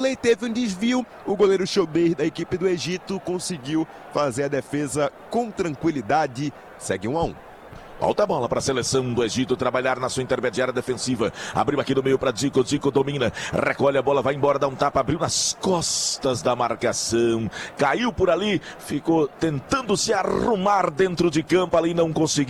vôlei, teve um desvio, o goleiro Choubir da equipe do Egito conseguiu fazer a defesa com tranquilidade, segue 1-1. Volta a bola para a seleção do Egito trabalhar na sua intermediária defensiva. Abriu aqui no meio para Zico. Zico domina. Recolhe a bola, vai embora, dá um tapa. Abriu nas costas da marcação. Caiu por ali. Ficou tentando se arrumar dentro de campo ali. Não conseguiu.